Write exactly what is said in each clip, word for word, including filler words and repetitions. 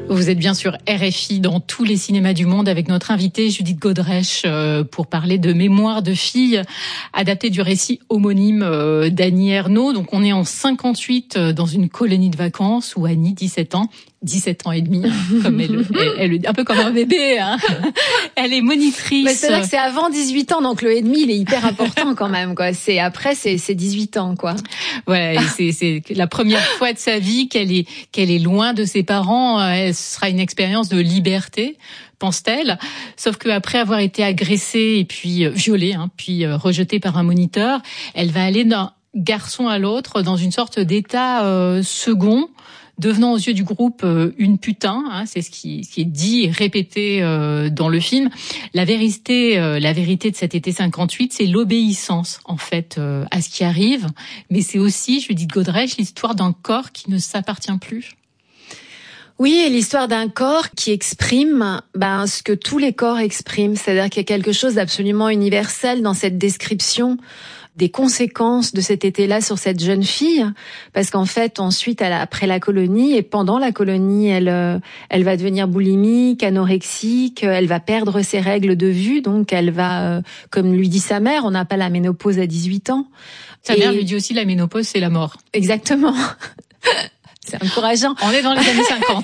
Vous êtes bien sur R F I dans tous les cinémas du monde avec notre invitée Judith Godrèche pour parler de Mémoire de fille, adaptée du récit homonyme d'Annie Ernaux. Donc on est en cinquante-huit dans une colonie de vacances où Annie, dix-sept ans, dix-sept ans et demi, comme elle, elle, elle un peu comme un bébé, hein. Elle est monitrice. Mais c'est vrai que c'est avant dix-huit ans, donc le et demi, il est hyper important quand même, quoi. C'est après, c'est, c'est dix-huit ans, quoi. Voilà, c'est, c'est la première fois de sa vie qu'elle est, qu'elle est loin de ses parents. Ce sera une expérience de liberté, pense-t-elle. Sauf qu'après avoir été agressée et puis violée, hein, puis rejetée par un moniteur, elle va aller d'un garçon à l'autre dans une sorte d'état euh, second, devenant aux yeux du groupe euh, une putain, hein, c'est ce qui, ce qui est dit et répété euh, dans le film. La vérité, euh, la vérité de cet été cinquante-huit, c'est l'obéissance en fait euh, à ce qui arrive, mais c'est aussi, Judith Godrèche, l'histoire d'un corps qui ne s'appartient plus. Oui, et l'histoire d'un corps qui exprime ben, ce que tous les corps expriment, c'est-à-dire qu'il y a quelque chose d'absolument universel dans cette description des conséquences de cet été-là sur cette jeune fille, parce qu'en fait, ensuite, elle, après la colonie et pendant la colonie, elle, elle va devenir boulimique, anorexique, elle va perdre ses règles de vue, donc elle va, comme lui dit sa mère, on n'a pas la ménopause à dix-huit ans. Sa et... mère lui dit aussi la ménopause, c'est la mort. Exactement. C'est encourageant. On est dans les années cinquante.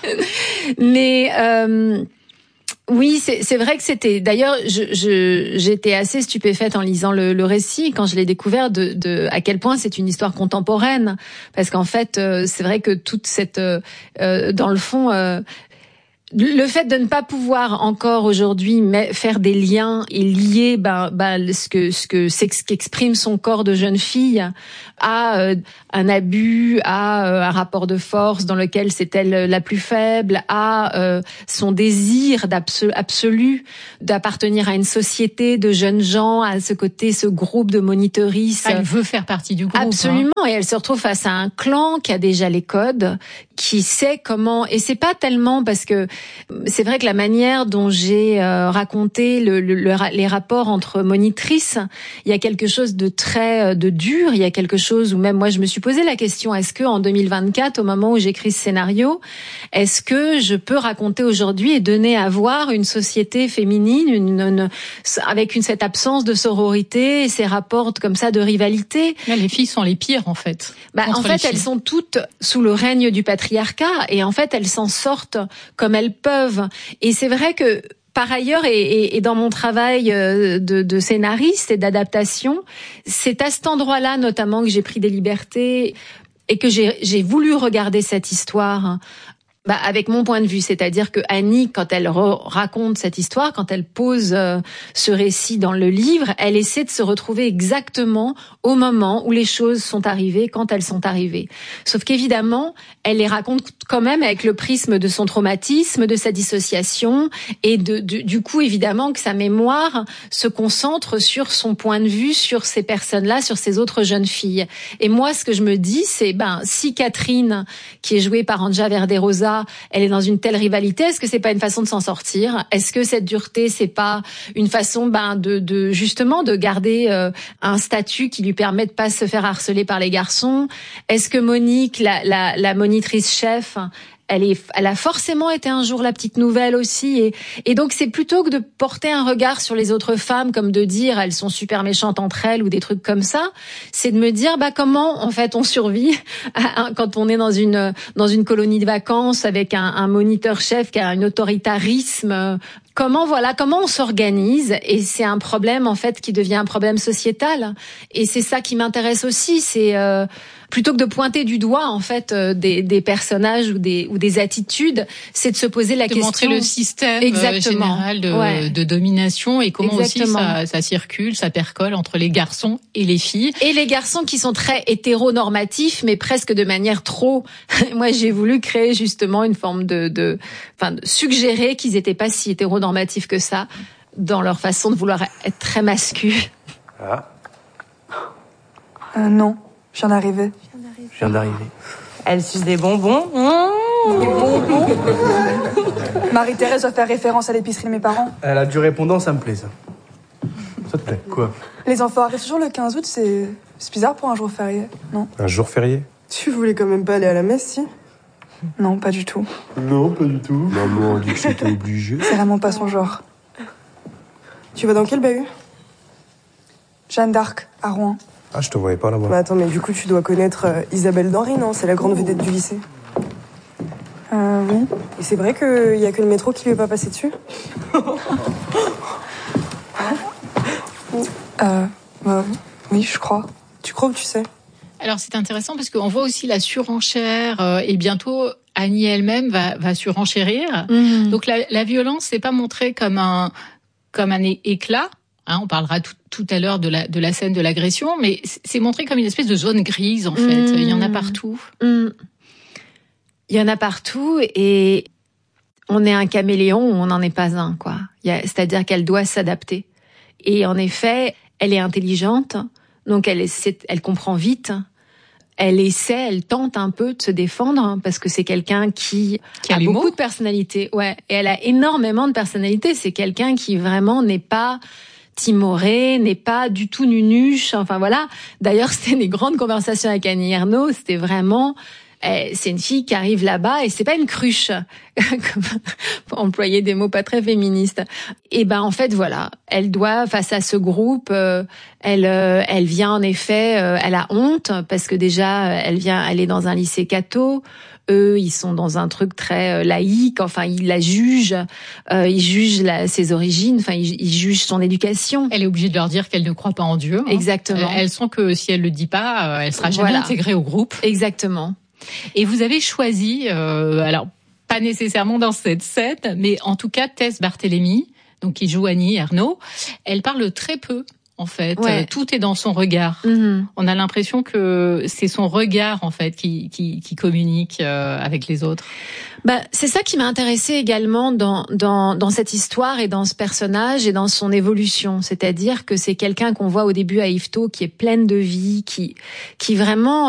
Mais euh, oui, c'est, c'est vrai que c'était. D'ailleurs, je, je, j'étais assez stupéfaite en lisant le, le récit quand je l'ai découvert de, de à quel point c'est une histoire contemporaine, parce qu'en fait, euh, c'est vrai que toute cette, euh, dans le fond. Euh, Le fait de ne pas pouvoir encore aujourd'hui faire des liens et lier ben, ben, ce que ce que c'est ce qu'exprime son corps de jeune fille à euh, un abus, à euh, un rapport de force dans lequel c'est elle la plus faible, à euh, son désir d'absolu absolu d'appartenir à une société de jeunes gens, à ce côté, ce groupe de moniteuristes. Elle veut faire partie du groupe. Absolument, hein. Et elle se retrouve face à un clan qui a déjà les codes, qui sait comment. Et c'est pas tellement parce que c'est vrai que la manière dont j'ai euh, raconté le, le, le, les rapports entre monitrices, il y a quelque chose de très de dur. Il y a quelque chose où même moi je me suis posé la question, est-ce que en deux mille vingt-quatre, au moment où j'écris ce scénario, est-ce que je peux raconter aujourd'hui et donner à voir une société féminine une, une, avec une cette absence de sororité et ces rapports comme ça de rivalité? Là, les filles sont les pires en fait. Bah, en fait, elles sont toutes sous le règne du patriarcat et en fait, elles s'en sortent comme elles peuvent. Et c'est vrai que par ailleurs, et, et, et dans mon travail de, de scénariste et d'adaptation, c'est à cet endroit-là notamment que j'ai pris des libertés et que j'ai, j'ai voulu regarder cette histoire bah, avec mon point de vue. C'est-à-dire que Annie, quand elle re- raconte cette histoire, quand elle pose euh, ce récit dans le livre, elle essaie de se retrouver exactement au moment où les choses sont arrivées, quand elles sont arrivées. Sauf qu'évidemment, elle les raconte quand même avec le prisme de son traumatisme, de sa dissociation, et de, de, du coup, évidemment, que sa mémoire se concentre sur son point de vue, sur ces personnes-là, sur ces autres jeunes filles. Et moi, ce que je me dis, c'est, ben, si Catherine, qui est jouée par Anja Verderosa, elle est dans une telle rivalité, est-ce que c'est pas une façon de s'en sortir? Est-ce que cette dureté, c'est pas une façon, ben, de, de justement, de garder euh, un statut qui lui permet de pas se faire harceler par les garçons? Est-ce que Monique, la, la, la monitrice chef, elle est, elle a forcément été un jour la petite nouvelle aussi, et, et donc c'est plutôt que de porter un regard sur les autres femmes, comme de dire elles sont super méchantes entre elles ou des trucs comme ça, c'est de me dire bah comment en fait on survit quand on est dans une dans une colonie de vacances avec un, un moniteur chef qui a un autoritarisme. Comment voilà comment on s'organise, et c'est un problème en fait qui devient un problème sociétal, et c'est ça qui m'intéresse aussi, c'est euh, plutôt que de pointer du doigt en fait euh, des, des personnages ou des ou des attitudes, c'est de se poser la de question, montrer le système Exactement. général de, ouais. de domination et comment Exactement. aussi ça, ça circule, ça percole entre les garçons et les filles. Et les garçons qui sont très hétéronormatifs, mais presque de manière trop. Moi, j'ai voulu créer justement une forme de, de, enfin, de suggérer qu'ils n'étaient pas si hétéronormatifs que ça dans leur façon de vouloir être très masculins. Ah. Euh, non, je viens d'arriver. Je viens d'arriver. Elle suce des bonbons. Mmh. Des bonbons. Marie-Thérèse doit faire référence à l'épicerie de mes parents. Elle a du répondant, ça me plaît, ça. Ça te plaît, quoi? Les enfants arrivent toujours le quinze août, c'est... c'est bizarre pour un jour férié, non? Un jour férié? Tu voulais quand même pas aller à la messe, si? Non, pas du tout. Non, pas du tout. Maman a dit que c'était obligé. C'est vraiment pas son genre. Tu vas dans quel bahut? Jeanne d'Arc, à Rouen. Ah, je te voyais pas là-bas. Bah attends, mais du coup, tu dois connaître euh, Isabelle Denry, non? C'est la grande vedette du lycée. Euh, oui. Et c'est vrai qu'il y a que le métro qui lui est pas passé dessus? Euh, bah, oui, je crois. Tu crois ou tu sais? Alors c'est intéressant parce qu'on voit aussi la surenchère euh, et bientôt Annie elle-même va, va surenchérir. Mmh. Donc la, la violence c'est pas montrée comme un comme un é- éclat. Hein, on parlera tout, tout à l'heure de la de la scène de l'agression, mais c'est montré comme une espèce de zone grise en fait. Mmh. Il y en a partout. Mmh. Il y en a partout et on est un caméléon ou on n'en est pas un, quoi. Il y a, c'est-à-dire qu'elle doit s'adapter. Et en effet, elle est intelligente, donc elle, essaie, elle comprend vite. Elle essaie, elle tente un peu de se défendre parce que c'est quelqu'un qui, Qui a a les beaucoup mots. de personnalité. Ouais, et elle a énormément de personnalité. C'est quelqu'un qui vraiment n'est pas timoré, n'est pas du tout nunuche. Enfin voilà. D'ailleurs, c'était des grandes conversations avec Annie Ernaux. C'était vraiment, eh, c'est une fille qui arrive là-bas et c'est pas une cruche, pour employer des mots pas très féministes. Et ben en fait voilà, elle doit face à ce groupe, euh, elle euh, elle vient en effet, euh, elle a honte parce que déjà elle vient, elle est dans un lycée catho. Eux, ils sont dans un truc très euh, laïque. Enfin, ils la jugent, euh, ils jugent la, ses origines. Enfin, ils, ils jugent son éducation. Elle est obligée de leur dire qu'elle ne croit pas en Dieu. Hein. Exactement. Elles sent que si elle le dit pas, euh, elle sera jamais Voilà. intégrée au groupe. Exactement. Et vous avez choisi, euh, alors pas nécessairement dans cette scène, mais en tout cas Tess Barthélemy, donc qui joue Annie Ernaux, elle parle très peu. En fait, Ouais. euh, tout est dans son regard. Mm-hmm. On a l'impression que c'est son regard en fait qui qui, qui communique euh, avec les autres. Bah, c'est ça qui m'a intéressée également dans dans dans cette histoire et dans ce personnage et dans son évolution. C'est-à-dire que c'est quelqu'un qu'on voit au début à Yvetot qui est pleine de vie, qui qui vraiment